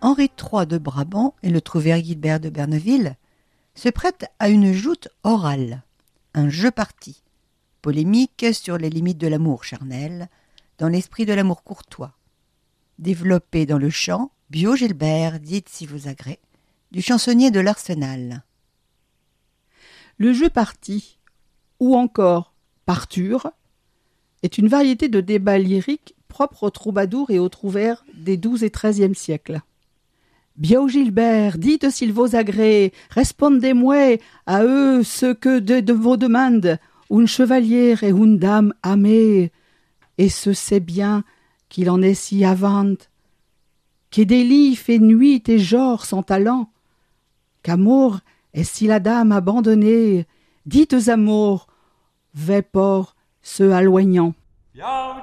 Henri III de Brabant et le trouvère Guilbert de Berneville se prêtent à une joute orale, un jeu parti, polémique sur les limites de l'amour charnel, dans l'esprit de l'amour courtois. Développé dans le chant, Biot Gilbert, dites si vous agrée, du chansonnier de l'Arsenal. Le jeu parti, ou encore parture, est une variété de débat lyrique propre aux troubadours et aux trouvères des XII et XIIIe siècles. Biot Gilbert, dites s'il vous agrée, répondez-moi à eux ce que de vos demandes, une chevalière et une dame amée, et ce sait bien qu'il en est si avante, que des lits fait nuit et jour son talent, qu'amour est si la dame abandonnée, dites amour, vépor se aloignant.